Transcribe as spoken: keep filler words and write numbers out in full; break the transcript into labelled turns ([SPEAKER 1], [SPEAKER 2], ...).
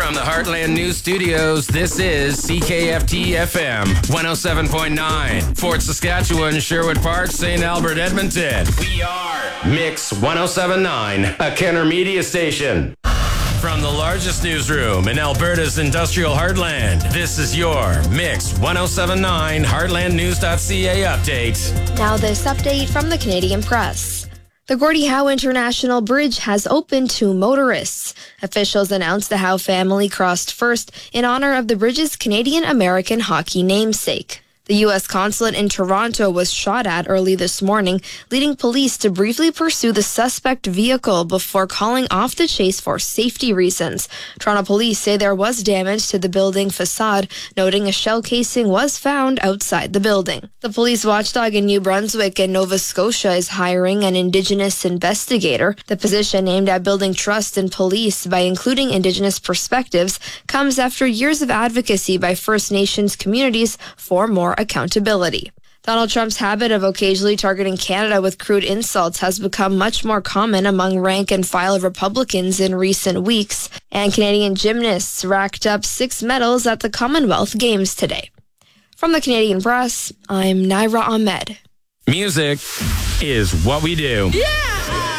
[SPEAKER 1] From the Heartland News Studios, this is C K F T F M one oh seven point nine. Fort Saskatchewan, Sherwood Park, Saint Albert, Edmonton. We are Mix one oh seven point nine, a Kenner media station. From the largest newsroom in Alberta's industrial heartland, this is your Mix one oh seven point nine Heartland News dot C A update.
[SPEAKER 2] Now this update from the Canadian Press. The Gordie Howe International Bridge has opened to motorists. Officials announced the Howe family crossed first in honor of the bridge's Canadian-American hockey namesake. The U S consulate in Toronto was shot at early this morning, leading police to briefly pursue the suspect vehicle before calling off the chase for safety reasons. Toronto police say there was damage to the building facade, noting a shell casing was found outside the building. The police watchdog in New Brunswick and Nova Scotia is hiring an Indigenous investigator. The position, aimed at building trust in police by including Indigenous perspectives, comes after years of advocacy by First Nations communities for more accountability. Donald Trump's habit of occasionally targeting Canada with crude insults has become much more common among rank-and-file Republicans in recent weeks, and Canadian gymnasts racked up six medals at the Commonwealth Games today. From the Canadian Press, I'm Naira Ahmed.
[SPEAKER 1] Music is what we do.
[SPEAKER 2] Yeah!